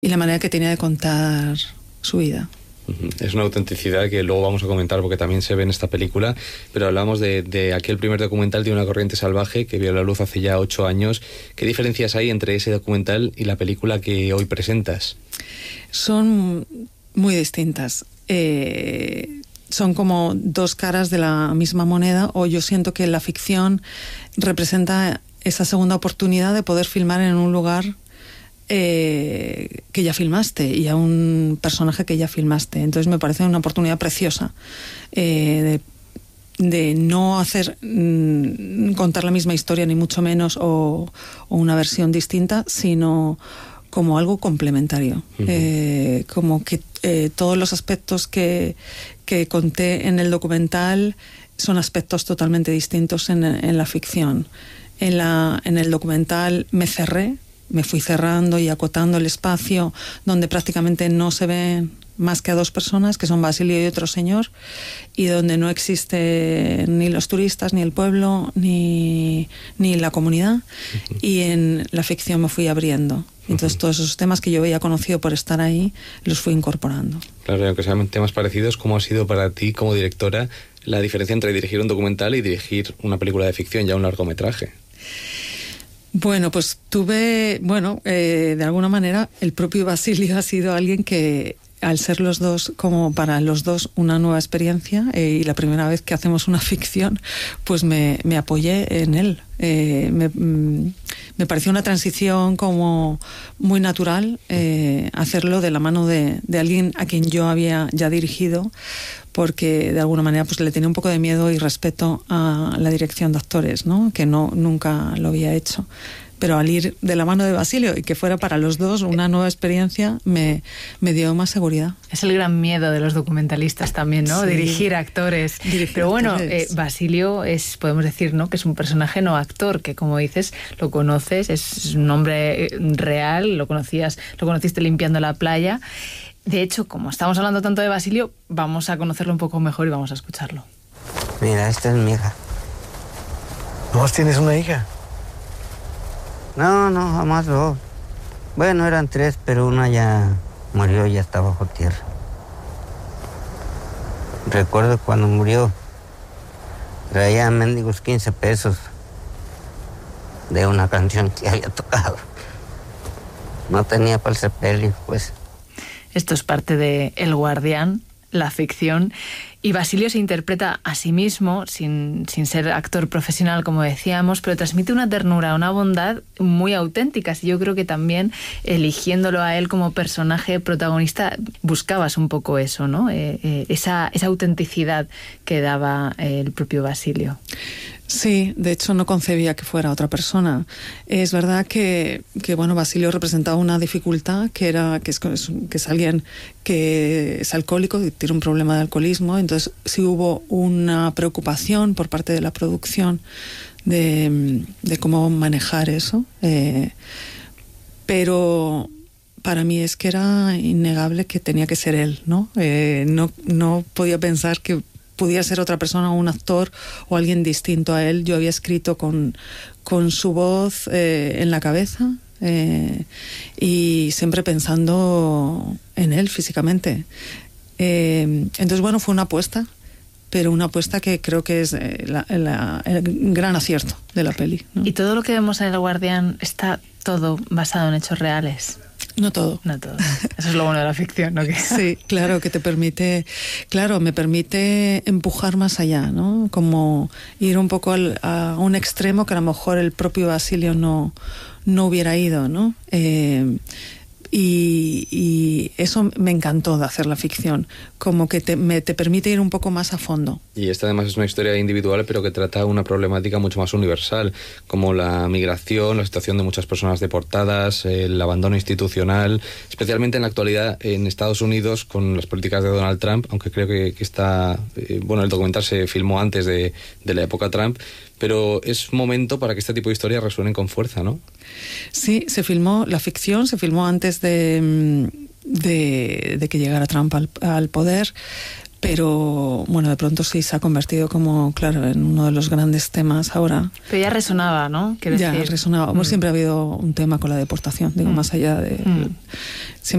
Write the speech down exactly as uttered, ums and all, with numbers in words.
y la manera que tenía de contar su vida. Es una autenticidad que luego vamos a comentar porque también se ve en esta película, pero hablamos de, de aquel primer documental de Una corriente salvaje que vio la luz hace ya ocho años. ¿Qué diferencias hay entre ese documental y la película que hoy presentas? Son muy distintas. Eh, son como dos caras de la misma moneda, o yo siento que la ficción representa esa segunda oportunidad de poder filmar en un lugar Eh, que ya filmaste y a un personaje que ya filmaste. Entonces me parece una oportunidad preciosa eh, de, de no hacer mmm, contar la misma historia ni mucho menos o, o una versión distinta, sino como algo complementario. Uh-huh. eh, como que eh, todos los aspectos que, que conté en el documental son aspectos totalmente distintos en, en la ficción. En, la, en el documental me cerré, me fui cerrando y acotando el espacio donde prácticamente no se ven más que a dos personas, que son Basilio y otro señor, y donde no existe ni los turistas, ni el pueblo, ni, ni la comunidad. Uh-huh. Y en la ficción me fui abriendo. Entonces uh-huh. todos esos temas que yo había conocido por estar ahí, los fui incorporando. Claro, y aunque sean temas parecidos, ¿cómo ha sido para ti como directora la diferencia entre dirigir un documental y dirigir una película de ficción, ya un largometraje? Bueno, pues tuve, bueno, eh, de alguna manera el propio Basilio ha sido alguien que, al ser los dos, como para los dos una nueva experiencia eh, y la primera vez que hacemos una ficción, pues me, me apoyé en él. Eh, me, me pareció una transición como muy natural eh, hacerlo de la mano de, de alguien a quien yo había ya dirigido, porque de alguna manera pues le tenía un poco de miedo y respeto a la dirección de actores, ¿no? Que no nunca lo había hecho. Pero al ir de la mano de Basilio y que fuera para los dos una nueva experiencia, me, me dio más seguridad. Es el gran miedo de los documentalistas también, ¿no? Sí. Dirigir actores. Dirigir Pero bueno, eh, Basilio es, podemos decir, ¿no?, que es un personaje no actor, que como dices, lo conoces, es un hombre real, lo conocías, lo conociste limpiando la playa. De hecho, como estamos hablando tanto de Basilio, vamos a conocerlo un poco mejor y vamos a escucharlo. Mira, esta es mi hija. ¿Vos tienes una hija? No, no, jamás dos. Bueno, eran tres, pero una ya murió, ya está bajo tierra. Recuerdo cuando murió, traía mendigos quince pesos de una canción que había tocado. No tenía para el sepelio, pues. Esto es parte de El Guardián, la ficción. Y Basilio se interpreta a sí mismo, sin, sin ser actor profesional, como decíamos, pero transmite una ternura, una bondad muy auténticas. Y yo creo que también, eligiéndolo a él como personaje protagonista, buscabas un poco eso, ¿no? Eh, eh, esa, esa autenticidad que daba el propio Basilio. Sí, de hecho no concebía que fuera otra persona. Es verdad que, que bueno, Basilio representaba una dificultad, que era que es, que es alguien que es alcohólico, que tiene un problema de alcoholismo. Entonces sí hubo una preocupación por parte de la producción de, de cómo manejar eso. Eh, pero para mí es que era innegable que tenía que ser él, ¿no? Eh, no, no podía pensar que pudiera ser otra persona, un actor o alguien distinto a él. Yo había escrito con, con su voz eh, en la cabeza eh, y siempre pensando en él físicamente. Eh, entonces, bueno, fue una apuesta, pero una apuesta que creo que es eh, la, la, el gran acierto de la peli, ¿no? Y todo lo que vemos en El Guardián está todo basado en hechos reales. No todo. No todo. Eso es lo bueno de la ficción, ¿no? Sí, claro, que te permite, claro, me permite empujar más allá, ¿no? Como ir un poco al, a un extremo que a lo mejor el propio Basilio no, no hubiera ido, ¿no? Eh, Y, y eso me encantó de hacer la ficción, como que te, me, te permite ir un poco más a fondo. Y esta además es una historia individual, pero que trata una problemática mucho más universal, como la migración, la situación de muchas personas deportadas, el abandono institucional, especialmente en la actualidad en Estados Unidos con las políticas de Donald Trump, aunque creo que, que está, eh, bueno, el documental se filmó antes de, de la época Trump, pero es momento para que este tipo de historias resuenen con fuerza, ¿no? Sí, se filmó, la ficción se filmó antes de, de, de que llegara Trump al, al poder, pero bueno, de pronto sí se ha convertido como, claro, en uno de los grandes temas ahora. Pero ya resonaba, ¿no? Quiero ya decir. resonaba. Mm. Siempre ha habido un tema con la deportación, digo, mm. más allá de... Mm.